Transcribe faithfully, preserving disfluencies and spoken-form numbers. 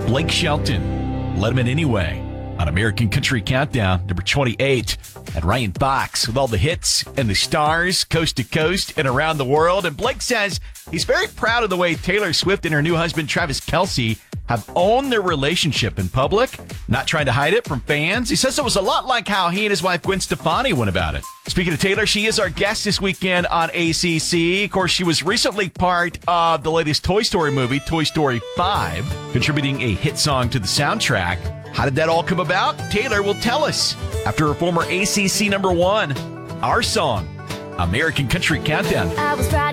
Blake Shelton, Let 'Em In Anyway, on American Country Countdown, number twenty-eight. And Ryan Fox with all the hits and the stars, coast to coast and around the world. And Blake says he's very proud of the way Taylor Swift and her new husband, Travis Kelce, have owned their relationship in public, not trying to hide it from fans. He says it was a lot like how he and his wife, Gwen Stefani, went about it. Speaking of Taylor, she is our guest this weekend on A C C. Of course, she was recently part of the latest Toy Story movie, Toy Story five, contributing a hit song to the soundtrack. How did that all come about? Taylor will tell us after her former A C C number one, our song, American Country Countdown. I was riding